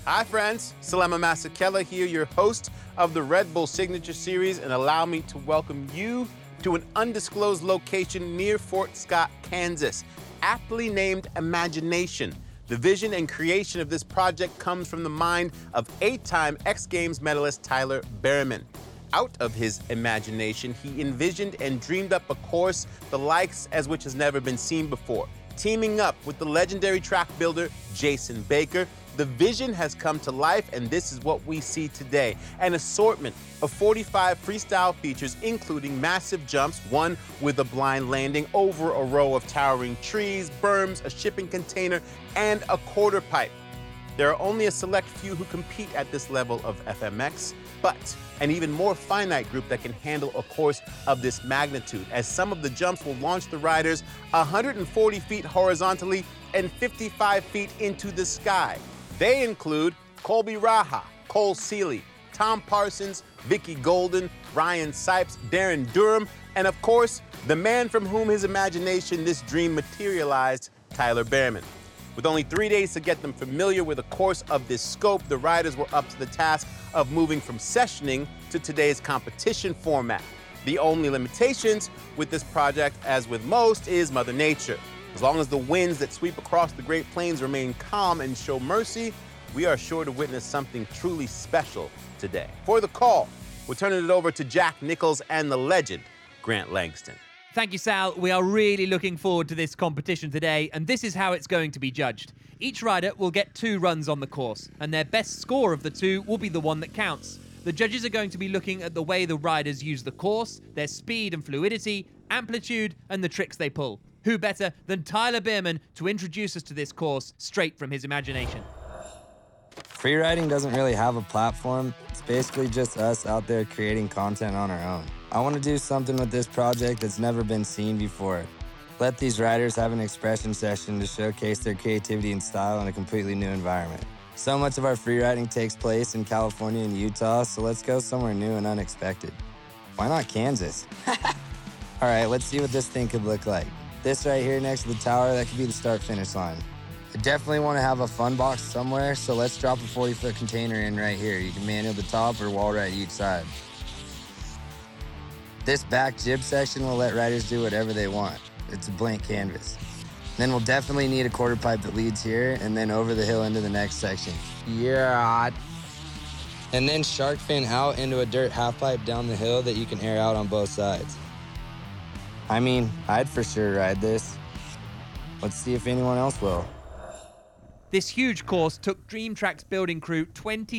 Hi friends, Salema Masakela here, your host of the Red Bull Signature Series, and allow me to welcome you to an undisclosed location near Fort Scott, Kansas, aptly named Imagination. The vision and creation of this project comes from the mind of 8-time X Games medalist Tyler Berryman. Out of his imagination, he envisioned and dreamed up a course the likes as which has never been seen before. Teaming up with the legendary track builder Jason Baker, the vision has come to life, and this is what we see today. An assortment of 45 freestyle features, including massive jumps, one with a blind landing over a row of towering trees, berms, a shipping container, and a quarter pipe. There are only a select few who compete at this level of FMX, but an even more finite group that can handle a course of this magnitude, as some of the jumps will launch the riders 140 feet horizontally and 55 feet into the sky. They include Colby Raha, Cole Seeley, Tom Parsons, Vicky Golden, Ryan Sipes, Darren Durham, and of course, the man from whom his imagination this dream materialized, Tyler Berryman. With only 3 days to get them familiar with a course of this scope, the riders were up to the task of moving from sessioning to today's competition format. The only limitations with this project, as with most, is Mother Nature. As long as the winds that sweep across the Great Plains remain calm and show mercy, we are sure to witness something truly special today. For the call, we're turning it over to Jack Nichols and the legend, Grant Langston. Thank you, Sal. We are really looking forward to this competition today, and this is how it's going to be judged. Each rider will get 2 runs on the course, and their best score of the 2 will be the one that counts. The judges are going to be looking at the way the riders use the course, their speed and fluidity, amplitude, and the tricks they pull. Who better than Tyler Berryman to introduce us to this course straight from his imagination? Freeriding doesn't really have a platform. It's basically just us out there creating content on our own. I want to do something with this project that's never been seen before. Let these riders have an expression session to showcase their creativity and style in a completely new environment. So much of our freeriding takes place in California and Utah, so let's go somewhere new and unexpected. Why not Kansas? All right, let's see what this thing could look like. This right here next to the tower, that could be the start-finish line. I definitely want to have a fun box somewhere, so let's drop a 40-foot container in right here. You can manual the top or wall ride each side. This back jib section will let riders do whatever they want. It's a blank canvas. Then we'll definitely need a quarter pipe that leads here and then over the hill into the next section. Yeah. And then shark fin out into a dirt half pipe down the hill that you can air out on both sides. I mean, I'd for sure ride this. Let's see if anyone else will. This huge course took Dream Track's building crew 20